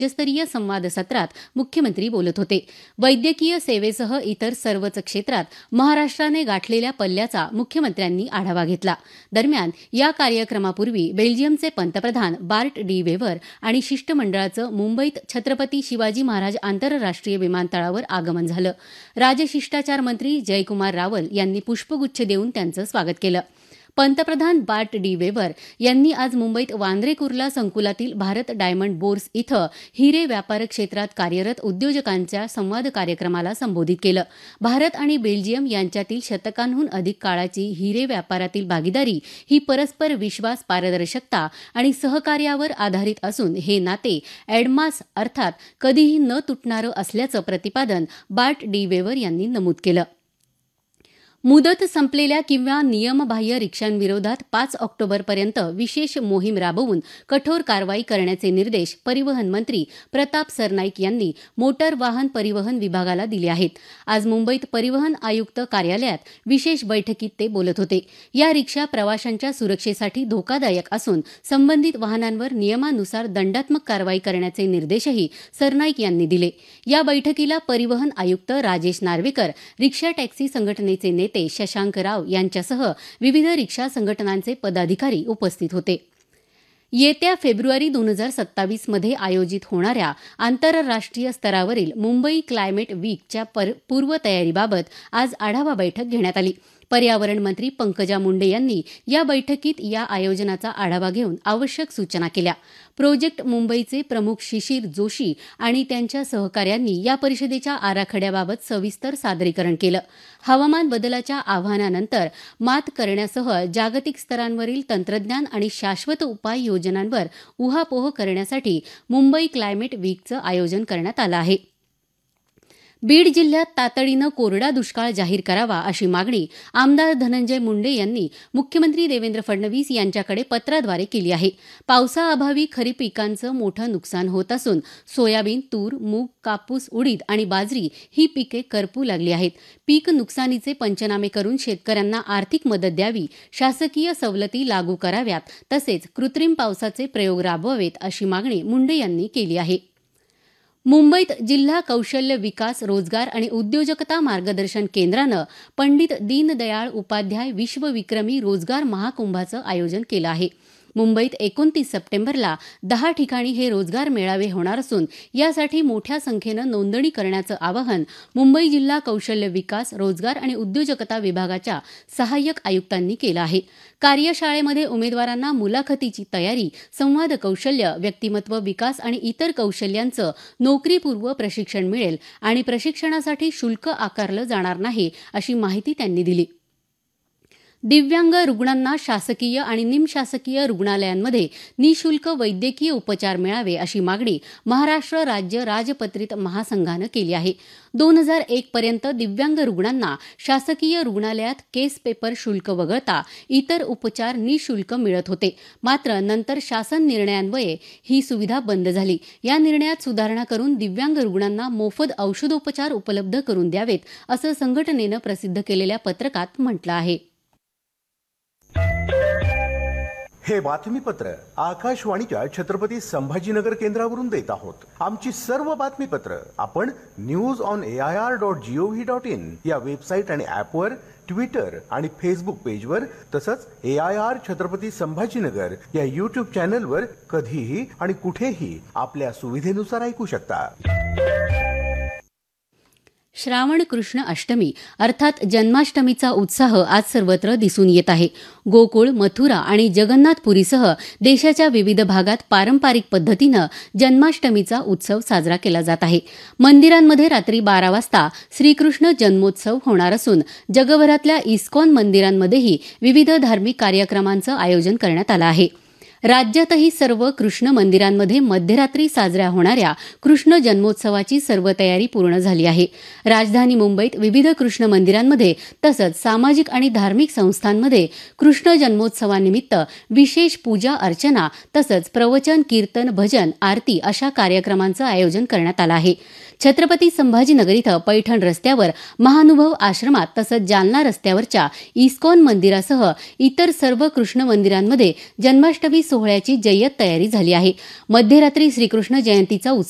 राज्यस्तरीय संवाद सत्रात मुख्यमंत्री बोलत होते. वैद्यकीय सेवेसह इतर सर्वच क्षेत्रात महाराष्ट्राने गाठलेल्या पल्ल्याचा मुख्यमंत्र्यांनी आढावा घेतला. दरम्यान या कार्यक्रमापूर्वी बेल्जियमचे पंतप्रधान बार्ट डी वेव्हर आणि शिष्टमंडळाचं मुंबईत छत्रपती शिवाजी महाराज आंतरराष्ट्रीय विमानतळावर आगमन झालं. राजशिष्टाचार मंत्री जयकुमार रावल यांनी पुष्पगुच्छ देऊन त्यांचं स्वागत केलं. पंतप्रधान बार्ट डी वेव्हर यांनी आज मुंबईत वांद्रे कुर्ला संकुलातील भारत डायमंड बोर्स इथं हिरे व्यापार क्षेत्रात कार्यरत उद्योजकांच्या संवाद कार्यक्रमाला संबोधित केलं. भारत आणि बेल्जियम यांच्यातील शतकांहून अधिक काळाची हिरे व्यापारातील भागीदारी ही परस्पर विश्वास, पारदर्शकता आणि सहकार्यावर आधारित असून हे नाते ॲडमास अर्थात कधीही न तुटणारं असल्याचं प्रतिपादन बार्ट डी वेव्हर यांनी नमूद केलं. मुदत संपलेल्या किंवा नियमबाह्य रिक्षांविरोधात 5 ऑक्टोबरपर्यंत विशेष मोहीम राबवून कठोर कारवाई करण्याचे निर्देश परिवहन मंत्री प्रताप सरनाईक यांनी मोटार वाहन परिवहन विभागाला दिले आहेत. आज मुंबईत परिवहन आयुक्त कार्यालयात विशेष बैठकीत ते बोलत होते. या रिक्षा प्रवाशांच्या सुरक्षेसाठी धोकादायक असून संबंधित वाहनांवर नियमानुसार दंडात्मक कारवाई करण्याचे निर्देशही सरनाईक यांनी दिले. या बैठकीला परिवहन आयुक्त राजेश नार्वेकर, रिक्षा टॅक्सी संघटनेचे नेते शशांक राव यांच्यासह विविध रिक्षा संघटनांचे पदाधिकारी उपस्थित होते. येत्या फेब्रुवारी 2027 मध्ये आयोजित होणाऱ्या आंतरराष्ट्रीय स्तरावरील मुंबई क्लायमेट वीकच्या पूर्वतयारीबाबत आज आढावा बैठक घेण्यात आली. पर्यावरण मंत्री पंकजा मुंडे यांनी या बैठकीत या आयोजनाचा आढावा घेऊन आवश्यक सूचना केल्या. प्रोजेक्ट मुंबईचे प्रमुख शिशिर जोशी आणि त्यांच्या सहकाऱ्यांनी या परिषदेच्या आराखड्याबाबत सविस्तर सादरीकरण केलं. हवामान बदलाच्या आव्हानानंतर मात करण्यासह जागतिक स्तरांवरील तंत्रज्ञान आणि शाश्वत उपाय योजनांवर उहापोह करण्यासाठी मुंबई क्लायमेट वीकचं आयोजन करण्यात आलं आहे. बीड जिल्ह्यात तातडीनं कोरडा दुष्काळ जाहीर करावा अशी मागणी आमदार धनंजय मुंडे यांनी मुख्यमंत्री देवेंद्र फडणवीस यांच्याकडे पत्राद्वारे केली आहे. पावसाअभावी खरीप पिकांचं मोठं नुकसान होत असून सोयाबीन, तूर, मूग, कापूस, उडीद आणि बाजरी ही पिके करपू लागली आहेत. पीक नुकसानीचे पंचनामे करून शेतकऱ्यांना आर्थिक मदत द्यावी, शासकीय सवलती लागू कराव्यात, तसेच कृत्रिम पावसाचे प्रयोग राबवावेत अशी मागणी मुंडे यांनी केली आहे. मुंबईत जिल्हा कौशल्य विकास, रोजगार आणि उद्योजकता मार्गदर्शन केंद्रानं पंडित दीनदयाळ उपाध्याय विश्वविक्रमी रोजगार महाकुंभाचं आयोजन केलं आहे. मुंबईत 29 सप्टेंबरला 10 ठिकाणी हे रोजगार मेळावे होणार असून यासाठी मोठ्या संख्येनं नोंदणी करण्याचं आवाहन मुंबई जिल्हा कौशल्य विकास, रोजगार आणि उद्योजकता विभागाच्या सहाय्यक आयुक्तांनी केलं आहे. कार्यशाळेमध्ये उमेदवारांना मुलाखतीची तयारी, संवाद कौशल्य, व्यक्तिमत्व विकास आणि इतर कौशल्यांचं नोकरीपूर्व प्रशिक्षण मिळेल आणि प्रशिक्षणासाठी शुल्क आकारलं जाणार नाही अशी माहिती त्यांनी दिली. दिव्यांग रुग्णांना शासकीय आणि निमशासकीय रुग्णालयांमध्ये निःशुल्क वैद्यकीय उपचार मिळावे अशी मागणी महाराष्ट्र राज्य राजपत्रित महासंघानं केली आहे. 2001 पर्यंत दिव्यांग रुग्णांना शासकीय रुग्णालयात केस पेपर शुल्क वगळता इतर उपचार निःशुल्क मिळत होते. मात्र नंतर शासन निर्णयान्वये ही सुविधा बंद झाली. या निर्णयात सुधारणा करून दिव्यांग रुग्णांना मोफत औषधोपचार उपलब्ध करून द्यावेत असं संघटनेनं प्रसिद्ध केलेल्या पत्रकात म्हटलं आहे. हे बातमीपत्र आकाशवाणीच्या छत्रपती संभाजीनगर केंद्रावरून देत आहोत. आमची सर्व बातमीपत्र आपण news.air.gov.in या वेबसाईट आणि ऍपवर, ट्विटर आणि फेसबुक पेजवर, तसंच AIR छत्रपती संभाजीनगर या युट्यूब चॅनलवर कधीही आणि कुठेही आपल्या सुविधेनुसार ऐकू शकता. श्रावण कृष्ण अष्टमी अर्थात जन्माष्टमीचा उत्साह आज सर्वत्र दिसून येत आहे. गोकुळ, मथुरा आणि जगन्नाथपुरीसह देशाच्या विविध भागात पारंपरिक पद्धतीनं जन्माष्टमीचा उत्सव साजरा केला जात आहे. मंदिरांमध्ये रात्री 12 वाजता श्रीकृष्ण जन्मोत्सव होणार असून जगभरातल्या इस्कॉन मंदिरांमध्येही विविध धार्मिक कार्यक्रमांचं आयोजन करण्यात आलं आहे. राज्यातही सर्व कृष्ण मंदिरांमध्ये मध्यरात्री साजऱ्या होणाऱ्या कृष्ण जन्मोत्सवाची सर्व तयारी पूर्ण झाली आहे. राजधानी मुंबईत विविध कृष्ण मंदिरांमध्ये तसंच सामाजिक आणि धार्मिक संस्थांमध्ये कृष्ण जन्मोत्सवानिमित्त विशेष पूजा अर्चना तसंच प्रवचन, कीर्तन, भजन, आरती अशा कार्यक्रमांचं आयोजन करण्यात आलं आहे. छत्रपती संभाजीनगर इथं पैठण रस्त्यावर महानुभव आश्रमात तसंच जालना रस्त्यावरच्या इस्कॉन मंदिरासह इतर सर्व कृष्ण मंदिरांमध्ये जन्माष्टमी सोहळ्याची जय्यत तयारी झाली आहे. मध्यरात्री श्रीकृष्ण जयंतीचा